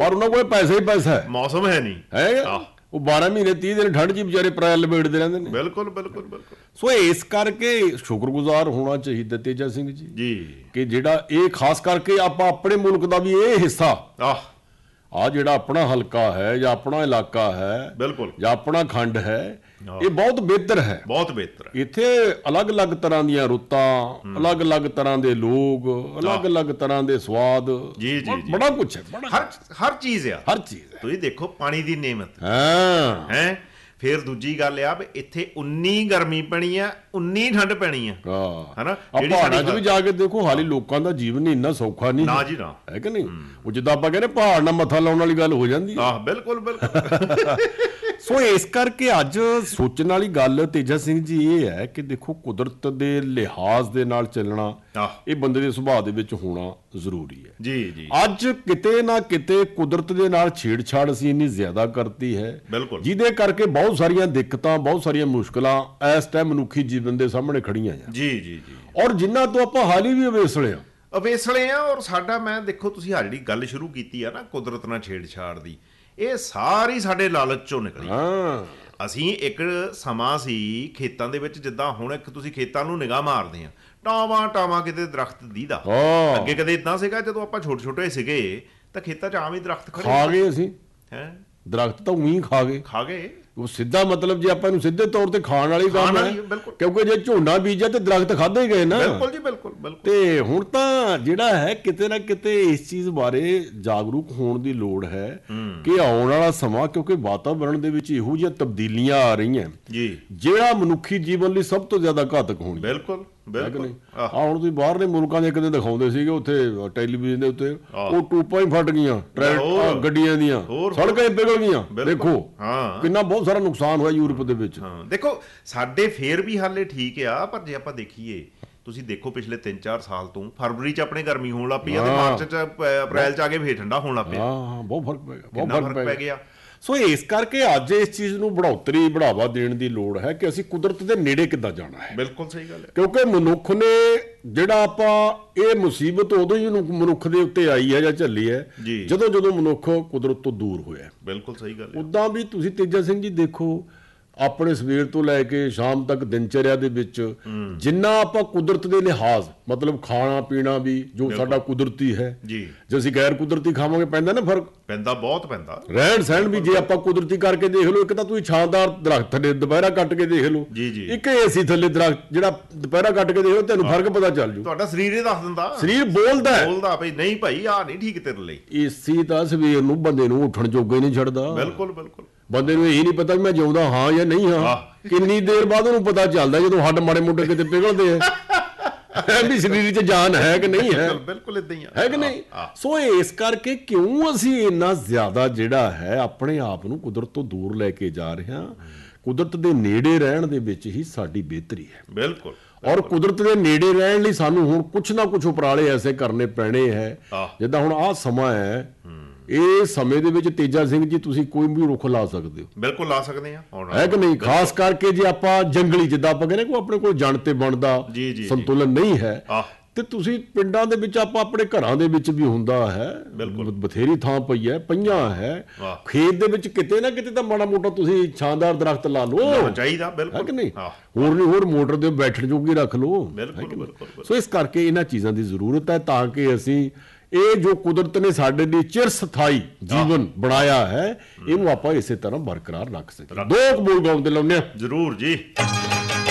ਪਰ ਉਹਨਾਂ ਕੋਲ ਪੈਸਾ ਹੀ ਪੈਸਾ ਹੈ, ਮੌਸਮ ਹੈ ਨਹੀਂ ਹੈ। ਉਹ 12 ਮਹੀਨੇ 30 ਦਿਨ ਠੰਡ 'ਚ ਵਿਚਾਰੇ ਅਪ੍ਰੈਲ ਲਪੇਟਦੇ ਰਹਿੰਦੇ ਨੇ। ਬਿਲਕੁਲ ਬਿਲਕੁਲ ਬਿਲਕੁਲ। ਸੋ ਇਸ ਕਰਕੇ ਸ਼ੁਕਰਗੁਜ਼ਾਰ ਹੋਣਾ ਚਾਹੀਦਾ ਤੇਜਾ ਸਿੰਘ ਜੀ ਕਿ ਜਿਹੜਾ ਇਹ ਖਾਸ ਕਰਕੇ ਆਪਾਂ ਆਪਣੇ ਮੁਲਕ ਦਾ ਵੀ ਇਹ ਹਿੱਸਾ ਆ ਜਿਹੜਾ ਆਪਣਾ ਹਲਕਾ ਹੈ ਜਾਂ ਆਪਣਾ ਇਲਾਕਾ ਹੈ ਬਿਲਕੁਲ ਜਾਂ ਆਪਣਾ ਖੰਡ ਹੈ, ਇਹ ਬਹੁਤ ਬਿਹਤਰ ਹੈ, ਬਹੁਤ ਬਿਹਤਰ ਹੈ। ਇੱਥੇ ਅਲੱਗ-ਅਲੱਗ ਤਰ੍ਹਾਂ ਦੀਆਂ ਰੁੱਤਾਂ, ਅਲੱਗ-ਅਲੱਗ ਤਰ੍ਹਾਂ ਦੇ ਲੋਕ, ਅਲੱਗ-ਅਲੱਗ ਤਰ੍ਹਾਂ ਦੇ ਸਵਾਦ, ਬੜਾ ਕੁਛ ਹੈ, ਹਰ ਚੀਜ਼ ਆ, ਹਰ ਚੀਜ਼ ਹੈ। ਤੁਸੀਂ ਦੇਖੋ ਪਾਣੀ ਦੀ ਨਿਯਮਤ ਹੈ। ਫਿਰ ਦੂਜੀ ਗੱਲ ਆ ਵੀ ਇੱਥੇ 19 ਗਰਮੀ ਪੈਣੀ ਆ, 19 ਠੰਡ ਪੈਣੀ ਆ, ਹਨਾ। ਪਹਾੜਾਂ 'ਚ ਵੀ ਜਾ ਕੇ ਦੇਖੋ, ਹਾਲੇ ਲੋਕਾਂ ਦਾ ਜੀਵਨ ਇੰਨਾ ਸੌਖਾ ਨਹੀਂ ਨਾ ਜੀ ਨਾ, ਹੈ ਕਿ ਨਹੀਂ। ਉਹ ਜਿੱਦਾਂ ਆਪਾਂ ਕਹਿੰਦੇ ਪਹਾੜ ਨਾਲ ਮੱਥਾ ਲਾਉਣ ਵਾਲੀ ਗੱਲ ਹੋ ਜਾਂਦੀ ਹੈ। ਬਿਲਕੁਲ ਬਿਲਕੁਲ। ਸੋ ਇਸ ਕਰਕੇ ਅੱਜ ਸੋਚਣ ਵਾਲੀ ਗੱਲ ਤੇਜਾ ਸਿੰਘ ਜੀ ਇਹ ਹੈ ਕਿ ਦੇਖੋ ਕੁਦਰਤ ਦੇ ਲਿਹਾਜ਼ ਦੇ ਨਾਲ ਚੱਲਣਾ ਇਹ ਬੰਦੇ ਦੇ ਸੁਭਾਅ ਦੇ ਵਿੱਚ ਹੋਣਾ ਜ਼ਰੂਰੀ ਹੈ। ਜੀ ਜੀ। ਅੱਜ ਕਿਤੇ ਨਾ ਕਿਤੇ ਕੁਦਰਤ ਦੇ ਨਾਲ ਛੇੜਛਾੜ ਅਸੀਂ ਇੰਨੀ ਜ਼ਿਆਦਾ ਕਰਤੀ ਹੈ, ਜਿਹਦੇ ਕਰਕੇ ਬਹੁਤ ਸਾਰੀਆਂ ਦਿੱਕਤਾਂ, ਬਹੁਤ ਸਾਰੀਆਂ ਮੁਸ਼ਕਲਾਂ ਇਸ ਟਾਈਮ ਮਨੁੱਖੀ ਜੀਵਨ ਦੇ ਸਾਹਮਣੇ ਖੜੀਆਂ ਆ। ਜੀ ਜੀ ਜੀ। ਔਰ ਜਿਨ੍ਹਾਂ ਤੋਂ ਆਪਾਂ ਹਾਲ ਹੀ ਵੀ ਅਵੇਸਲੇ ਆ। ਔਰ ਸਾਡਾ, ਮੈਂ ਦੇਖੋ ਤੁਸੀਂ ਆ ਜਿਹੜੀ ਗੱਲ ਸ਼ੁਰੂ ਕੀਤੀ ਆ ਨਾ ਕੁਦਰਤ ਨਾਲ ਛੇੜਛਾੜ ਦੀ, ਇਹ ਸਾਰੀ ਸਾਡੇ ਲਾਲਚ ਚੋਂ ਨਿਕਲੀ। ਅਸੀਂ ਇੱਕ ਸਮਾਂ ਸੀ ਖੇਤਾਂ ਦੇ ਵਿੱਚ, ਜਿੱਦਾਂ ਹੁਣ ਇੱਕ ਤੁਸੀਂ ਖੇਤਾਂ ਨੂੰ ਨਿਗਾਹ ਮਾਰਦੇ ਆ, ਟਾਵਾਂ ਕਿਤੇ ਦਰਖਤ ਦੀਦਾ। ਅੱਗੇ ਕਦੇ ਇਦਾਂ ਸੀਗਾ ਜਦੋਂ ਆਪਾਂ ਛੋਟੇ ਛੋਟੇ ਸੀਗੇ ਤਾਂ ਖੇਤਾਂ 'ਚ ਆਮ ਹੀ ਦਰਖਤ ਖਾ ਗਏ ਅਸੀਂ, ਦਰਖਤ ਤਾਂ ਉਹੀ ਖਾ ਗਏ। ਉਹ ਸਿੱਧਾ ਮਤਲਬ ਜੇ ਆਪਾਂ ਇਹਨੂੰ ਸਿੱਧੇ ਤੌਰ ਤੇ ਖਾਣ ਵਾਲੀ ਗੱਲ ਹੈ, ਕਿਉਂਕਿ ਜੇ ਝੋਨਾ ਬੀਜਿਆ ਤੇ ਦਰਖਤ ਖਾਧੇ ਗਏ ਨਾ। ਬਿਲਕੁਲ ਜੀ ਬਿਲਕੁਲ ਬਿਲਕੁਲ। ਤੇ ਹੁਣ ਤਾਂ ਜਿਹੜਾ ਹੈ ਕਿਤੇ ਨਾ ਕਿਤੇ ਇਸ ਚੀਜ਼ ਬਾਰੇ ਜਾਗਰੂਕ ਹੋਣ ਦੀ ਲੋੜ ਹੈ ਕਿ ਆਉਣ ਵਾਲਾ ਸਮਾਂ, ਕਿਉਂਕਿ ਵਾਤਾਵਰਣ ਦੇ ਵਿੱਚ ਇਹੋ ਜਿਹੀਆਂ ਤਬਦੀਲੀਆਂ ਆ ਰਹੀਆਂ ਜੀ, ਜਿਹੜਾ ਮਨੁੱਖੀ ਜੀਵਨ ਲਈ ਸਭ ਤੋਂ ਜ਼ਿਆਦਾ ਘਾਤਕ ਹੋਣੀ। ਬਿਲਕੁਲ ਬਿਲਕੁਲ। ਹੁਣ ਤੁਸੀਂ ਬਾਹਰਲੇ ਮੁਲਕਾਂ ਦੇ ਕਦੇ ਦਿਖਾਉਂਦੇ ਸੀਗੇ ਉੱਥੇ ਟੈਲੀਵਿਜ਼ਨ ਦੇ ਉੱਤੇ, ਉਹ ਟੂਪਾਂ ਹੀ ਫਟ ਗਈਆਂ ਗੱਡੀਆਂ ਦੀਆਂ, ਸੜਕਾਂ ਹੀ ਪਿਘਲ ਗਈਆਂ। ਦੇਖੋ ਕਿੰਨਾ ਬਹੁਤ ਸਾਰਾ ਨੁਕਸਾਨ ਹੋਇਆ ਯੂਰਪ ਦੇ ਵਿੱਚ। ਦੇਖੋ ਸਾਡੇ ਫੇਰ ਵੀ ਹਾਲੇ ਠੀਕ ਆ, ਪਰ ਜੇ ਆਪਾਂ ਦੇਖੀਏ, ਤੁਸੀਂ ਦੇਖੋ ਪਿਛਲੇ 3-4 ਸਾਲ ਤੋਂ ਫਰਵਰੀ 'ਚ ਆਪਣੇ ਗਰਮੀ ਹੋਣ ਲੱਗ ਪਈ ਆ, ਤੇ ਮਾਰਚ 'ਚ ਅਪ੍ਰੈਲ 'ਚ ਆ ਕੇ ਫੇਰ ਠੰਡਾ ਹੋਣ ਲੱਗ ਪਿਆ। ਬਹੁਤ ਫਰਕ ਪੈ ਗਿਆ। ਸੋ ਇਸ ਕਰਕੇ ਅੱਜ ਇਸ ਚੀਜ਼ ਨੂੰ ਬੜਾਵਾ ਦੇਣ ਦੀ ਲੋੜ ਹੈ ਕਿ ਅਸੀਂ ਕੁਦਰਤ ਦੇ ਨੇੜੇ ਕਿੱਦਾਂ ਜਾਣਾ ਹੈ। ਬਿਲਕੁਲ ਸਹੀ ਗੱਲ ਹੈ। ਕਿਉਂਕਿ ਮਨੁੱਖ ਨੇ ਜਿਹੜਾ ਆਪਾਂ ਇਹ ਮੁਸੀਬਤ ਉਦੋਂ ਹੀ ਮਨੁੱਖ ਦੇ ਉੱਤੇ ਆਈ ਹੈ ਜਾਂ ਝੱਲੀ ਹੈ ਜਦੋਂ ਮਨੁੱਖ ਕੁਦਰਤ ਤੋਂ ਦੂਰ ਹੋਇਆ। ਬਿਲਕੁਲ ਸਹੀ ਗੱਲ ਹੈ। ਉੱਦਾਂ ਵੀ ਤੁਸੀਂ ਤੇਜਾ ਸਿੰਘ ਜੀ ਦੇਖੋ, ਆਪਣੇ ਸਵੇਰ ਤੋਂ ਲੈ ਕੇ ਸ਼ਾਮ ਤੱਕ ਦਿਨਚਰਿਆ ਦੇ ਵਿੱਚ ਜਿੰਨਾ ਆਪਾਂ ਕੁਦਰਤ ਦੇ ਲਿਹਾਜ਼, ਮਤਲਬ ਖਾਣਾ ਪੀਣਾ ਵੀ ਜੋ ਸਾਡਾ ਕੁਦਰਤੀ ਹੈ, ਜੇ ਅਸੀਂ ਗੈਰ ਕੁਦਰਤੀ ਖਾਵਾਂਗੇ ਪੈਂਦਾ ਨਾ ਫਰਕ, ਬਹੁਤ ਪੈਂਦਾ। ਰਹਿਣ ਸਹਿਣ ਵੀ ਜੇ ਆਪਾਂ ਕੁਦਰਤੀ ਕਰਕੇ ਦੇਖ ਲਓ, ਇੱਕ ਤਾਂ ਤੁਸੀਂ ਛਾਂਦਾਰ ਦਰਖਤ ਥੱਲੇ ਦੁਪਹਿਰਾ ਕੱਟ ਕੇ ਦੇਖ ਲਓ, ਇੱਕ ਏਸੀ ਥੱਲੇ ਦਰਖਤ ਜਿਹੜਾ ਦੁਪਹਿਰਾ ਕੱਟ ਕੇ ਦੇਖ ਲਓ, ਤੁਹਾਨੂੰ ਫਰਕ ਪਤਾ ਚੱਲ ਜੂ। ਤੁਹਾਡਾ ਸਰੀਰ ਇਹ ਦੱਸ ਦਿੰਦਾ, ਸਰੀਰ ਬੋਲਦਾ ਭਈ ਨਹੀਂ ਭਾਈ ਆਹ ਨਹੀਂ ਠੀਕ ਤੇਰੇ ਲਈ। ਏਸੀ ਤਾਂ ਸਵੇਰ ਨੂੰ ਬੰਦੇ ਨੂੰ ਉੱਠਣ ਜੋਗਾ ਹੀ ਨਹੀਂ ਛੱਡਦਾ। ਬਿਲਕੁਲ ਬਿਲਕੁਲ। ਬੰਦੇ ਨੂੰ ਇਹ ਨਹੀਂ ਪਤਾ ਵੀ ਮੈਂ ਜਿਉਂਦਾ ਹਾਂ ਜਾਂ ਨਹੀਂ ਹਾਂ। ਕਿੰਨੀ ਦੇਰ ਬਾਅਦ ਉਹਨੂੰ ਪਤਾ ਚੱਲਦਾ ਜਦੋਂ ਹੱਡ ਮਾੜੇ ਮੋਟੇ ਕਿਤੇ ਪਿਘਲਦੇ ਆ ਵੀ ਸਰੀਰ 'ਚ ਜਾਨ ਹੈ ਕਿ ਨਹੀਂ ਹੈ। ਬਿਲਕੁਲ ਇਦਾਂ ਹੀ ਹੈ ਕਿ ਨਹੀਂ। ਸੋ ਇਸ ਕਰਕੇ ਕਿਉਂ ਅਸੀਂ ਇੰਨਾ ਜ਼ਿਆਦਾ ਜਿਹੜਾ ਹੈ ਆਪਣੇ ਆਪ ਨੂੰ ਕੁਦਰਤ ਤੋਂ ਦੂਰ ਲੈ ਕੇ ਜਾ ਰਹੇ ਹਾਂ। ਕੁਦਰਤ ਦੇ ਨੇੜੇ ਰਹਿਣ ਦੇ ਵਿੱਚ ਹੀ ਸਾਡੀ ਬਿਹਤਰੀ ਹੈ। ਬਿਲਕੁਲ। ਔਰ ਕੁਦਰਤ ਦੇ ਨੇੜੇ ਰਹਿਣ ਲਈ ਸਾਨੂੰ ਹੁਣ ਕੁਛ ਨਾ ਕੁਛ ਉਪਰਾਲੇ ਐਸੇ ਕਰਨੇ ਪੈਣੇ ਹੈ। ਜਿੱਦਾਂ ਹੁਣ ਆਹ ਸਮਾਂ ਹੈ, ਇਹ ਸਮੇਂ ਦੇ ਵਿੱਚ ਤੇਜਾ ਸਿੰਘ ਜੀ ਤੁਸੀਂ ਕੋਈ ਵੀ ਰੁੱਖ ਲਾ ਸਕਦੇ ਹੋ। ਬਿਲਕੁਲ ਲਾ ਸਕਦੇ ਆ, ਹੈ ਕਿ ਨਹੀਂ। ਖਾਸ ਕਰਕੇ ਜੇ ਆਪਾਂ ਜੰਗਲੀ, ਜਿੱਦਾਂ ਆਪਾਂ ਕਹਿੰਦੇ ਕੋਈ ਆਪਣੇ ਕੋਲ ਜਣ ਤੇ ਬਣਦਾ ਸੰਤੁਲਨ ਨਹੀਂ ਹੈ, ਤੇ ਤੁਸੀਂ ਪਿੰਡਾਂ ਦੇ ਵਿੱਚ ਆਪਾਂ ਆਪਣੇ ਘਰਾਂ ਦੇ ਵਿੱਚ ਵੀ ਹੁੰਦਾ ਹੈ, ਬਥੇਰੀ ਥਾਂ ਪਈਆਂ ਹੈ। ਖੇਤ ਦੇ ਵਿੱਚ ਕਿਤੇ ਨਾ ਕਿਤੇ ਤਾਂ ਮਾੜਾ ਮੋਟਾ ਤੁਸੀਂ ਛਾਂਦਾਰ ਦਰਖਤ ਲਾ ਲਓ, ਚਾਹੀਦਾ। ਬਿਲਕੁਲ ਹੈ ਕਿ ਨਹੀਂ। ਹੋਰ ਮੋਟਰ ਦੇ ਬੈਠਣ ਜੋਗੀ ਰੱਖ ਲਓ। ਸੋ ਇਸ ਕਰਕੇ ਇਹਨਾਂ ਚੀਜ਼ਾਂ ਦੀ ਜ਼ਰੂਰਤ ਹੈ ਤਾਂ ਕਿ ਅਸੀਂ ਇਹ ਜੋ ਕੁਦਰਤ ਨੇ ਸਾਡੇ ਲਈ ਚਿਰ ਸਥਾਈ ਜੀਵਨ ਬਣਾਇਆ ਹੈ, ਇਹਨੂੰ ਆਪਾਂ ਇਸੇ ਤਰ੍ਹਾਂ ਬਰਕਰਾਰ ਰੱਖ ਸਕੀਏ। ਦੋ ਕਬੂਲ ਗਾਉਂਦੇ ਲਾਉਂਦੇ ਆ ਜ਼ਰੂਰ ਜੀ।